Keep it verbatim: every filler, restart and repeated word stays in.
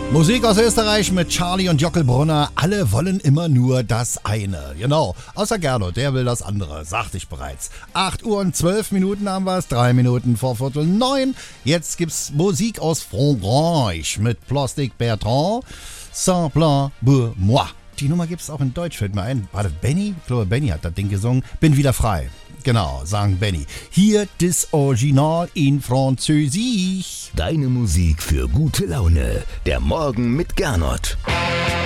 Musik aus Österreich mit Charlie und Jockel Brunner. Alle wollen immer nur das eine. Genau. Außer Gernot, der will das andere. Sagte ich bereits. acht Uhr und zwölf Minuten haben wir es. Drei Minuten vor Viertel neun. Jetzt gibt's Musik aus Frankreich mit Plastic Bertrand. Simple pour moi. Die Nummer gibt's auch in Deutsch, fällt mir ein. War das Benny? Ich glaube, Benny hat das Ding gesungen. Bin wieder frei. Genau, sagen Benny. Hier das Original in Französisch. Deine Musik für gute Laune. Der Morgen mit Gernot.